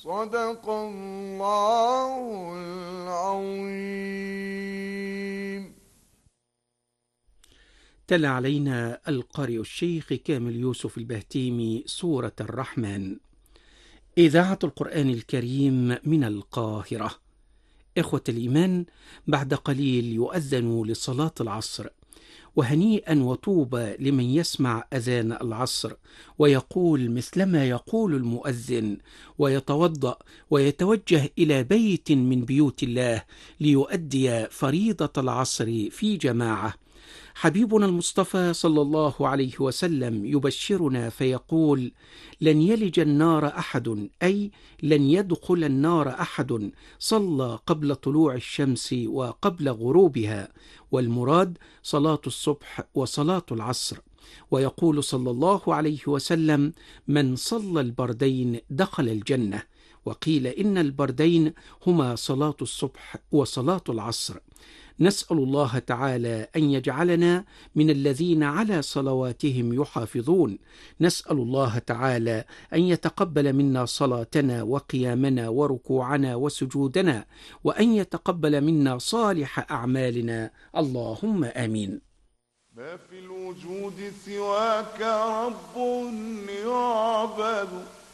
صدق الله العظيم. تلا علينا القارئ الشيخ كامل يوسف البهتيمي سورة الرحمن. إذاعة القرآن الكريم من القاهرة. إخوة الإيمان، بعد قليل يؤذن لصلاة العصر، وهنيئا وطوبى لمن يسمع أذان العصر ويقول مثلما يقول المؤذن، ويتوضأ ويتوجه إلى بيت من بيوت الله ليؤدي فريضة العصر في جماعة. حبيبنا المصطفى صلى الله عليه وسلم يبشرنا فيقول: لن يلج النار أحد، أي لن يدخل النار أحد صلى قبل طلوع الشمس وقبل غروبها، والمراد صلاة الصبح وصلاة العصر. ويقول صلى الله عليه وسلم: من صلى البردين دخل الجنة. وقيل إن البردين هما صلاة الصبح وصلاة العصر. نسأل الله تعالى أن يجعلنا من الذين على صلواتهم يحافظون. نسأل الله تعالى أن يتقبل منا صلاتنا وقيامنا وركوعنا وسجودنا، وأن يتقبل منا صالح أعمالنا، اللهم آمين. ما في الوجود سواك رب يعبد